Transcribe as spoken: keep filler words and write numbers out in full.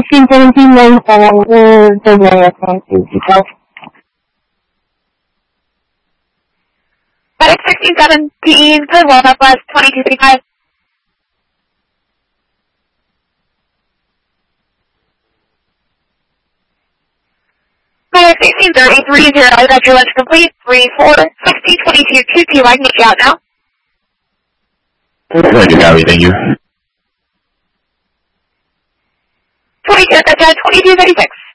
sixteen seventeen nine seven, we're February airplane, details. Medic sixteen seventeen, good one, Northwest twenty-two thirty-five. Medic sixteen thirty-three, zero, I got your lunch complete, three four, sixty, twenty-two, two two, I can get you out now. Roger, Gary, thank you. twenty-two, that's at twenty-two thirty-six.